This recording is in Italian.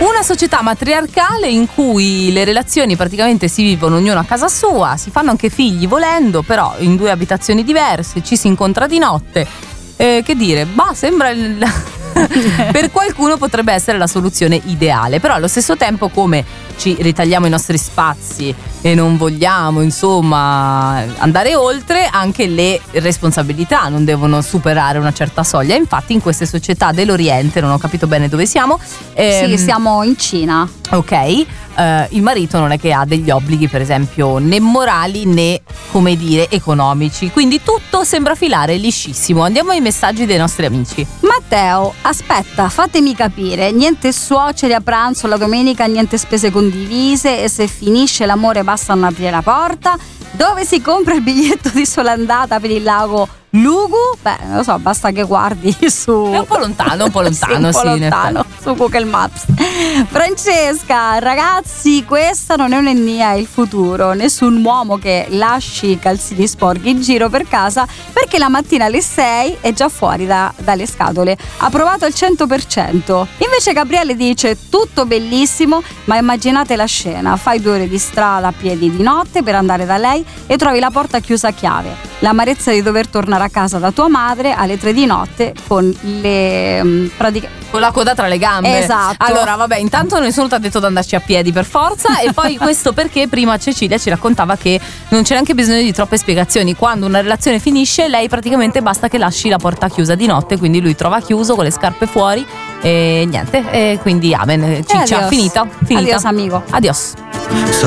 Una società matriarcale in cui le relazioni praticamente si vivono ognuno a casa sua, si fanno anche figli volendo, però in 2 abitazioni diverse, ci si incontra di notte. Che dire, sembra per qualcuno potrebbe essere la soluzione ideale, però allo stesso tempo, come ci ritagliamo i nostri spazi e non vogliamo insomma andare oltre, anche le responsabilità non devono superare una certa soglia. Infatti in queste società dell'Oriente, non ho capito bene dove siamo, sì, siamo in Cina. Ok, il marito non è che ha degli obblighi, per esempio, né morali né, come dire, economici, quindi tutto sembra filare liscissimo. Andiamo ai messaggi dei nostri amici. Matteo, aspetta, fatemi capire, niente suoceri a pranzo la domenica, niente spese condivise, e se finisce l'amore basta non aprire la porta. Dove si compra il biglietto di sola andata per il lago Lugu? Beh, non lo so, basta che guardi su... È un po' lontano, sì, lontano su Google Maps. Francesca, ragazzi, questa non è un'ennia, è il futuro. Nessun uomo che lasci i calzini sporchi in giro per casa, perché la mattina alle 6 è già fuori dalle scatole. Ha provato al 100%. Invece Gabriele dice: tutto bellissimo, ma immaginate la scena. Fai 2 ore di strada a piedi di notte per andare da lei e trovi la porta chiusa a chiave. L'amarezza di dover tornare a casa da tua madre alle 3 di notte con le con la coda tra le gambe. Esatto. Allora, vabbè, intanto nessuno ti ha detto di andarci a piedi per forza. E poi questo perché prima Cecilia ci raccontava che non c'è neanche bisogno di troppe spiegazioni. Quando una relazione finisce, lei praticamente basta che lasci la porta chiusa di notte, quindi lui trova chiuso con le scarpe fuori e niente, e quindi amen, ciccia, finita. Adios amico. Adios.